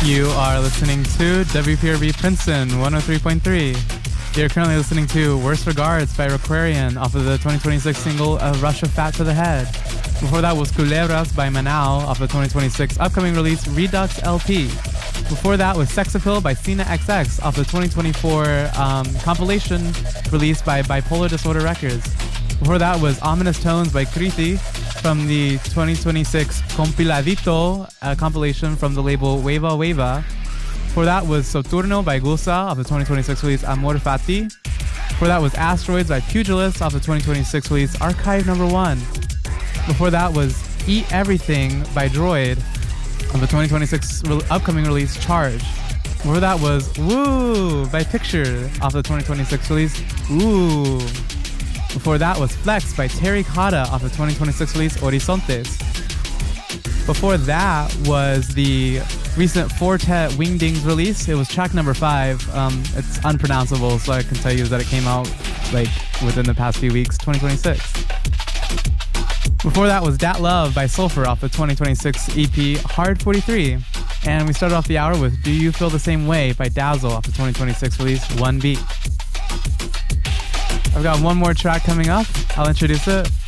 You are listening to WPRB Princeton 103.3. You're currently listening to Worst Regards by Requarian off of the 2026 single A Rush of Fat to the Head. Before that was Culebras by Manao off the 2026 upcoming release Redux LP. Before that was Sex Appeal by Cena XX off the 2024 compilation released by Bipolar Disorder Records. Before that was Ominous Tones by Kriti from the 2026 Compiladito compilation from the label Weva Weva. Before that was Soturno by Gusa off the 2026 release Amor Fati. Before that was Asteroids by Pugilist off the 2026 release Archive No. 1. Before that was Eat Everything by Droid on the 2026 upcoming release Charge. Before that was Woo by Picture off the 2026 release Woo. Before that was Flex by Terry Cotta off the 2026 release Horizontes. Before that was the recent Fortet Wingdings release. It was track number 5. It's unpronounceable, so I can tell you that it came out like within the past few weeks, 2026. Before that was Dat Love by Sulfur off the 2026 EP Hard 43. And we started off the hour with Do You Feel the Same Way by Dazzle off the 2026 release 1B. I've got one more track coming up. I'll introduce it.